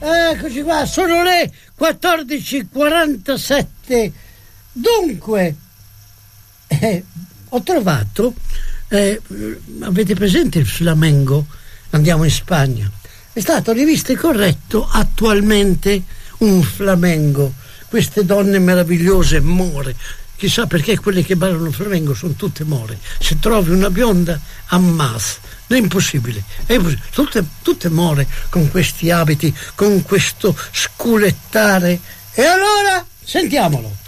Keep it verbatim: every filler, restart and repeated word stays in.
Eccoci qua, sono le quattordici e quarantasette. Dunque, eh, ho trovato, eh, avete presente il Flamengo? Andiamo in Spagna. È stato rivisto e corretto attualmente un Flamengo. Queste donne meravigliose, more. Chissà perché quelle che ballano il flamenco sono tutte more. Se trovi una bionda, ammas. È impossibile, è impossibile. Tutte, tutte more con questi abiti, con questo sculettare. E allora, sentiamolo.